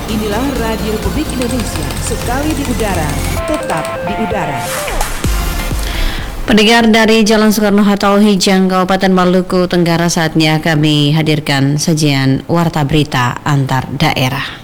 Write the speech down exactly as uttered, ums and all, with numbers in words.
Inilah Radio Republik Indonesia, sekali di udara, tetap di udara. Pendengar dari Jalan Soekarno-Hatta Ohijang, Kabupaten Maluku Tenggara, saatnya kami hadirkan sajian Warta Berita Antar Daerah.